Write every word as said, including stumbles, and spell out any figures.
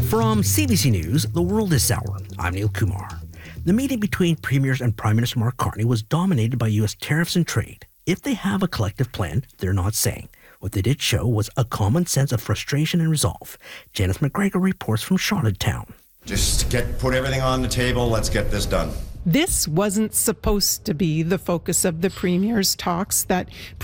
From C B C News, The World is Sour. I'm Neil Kumar. The meeting between Premiers and Prime Minister Mark Carney was dominated by U S tariffs and trade. If they have a collective plan, they're not saying. What they did show was a common sense of frustration and resolve. Janice McGregor reports from Charlottetown. Just get put everything on the table. Let's get this done. This wasn't supposed to be the focus of the Premier's talks. That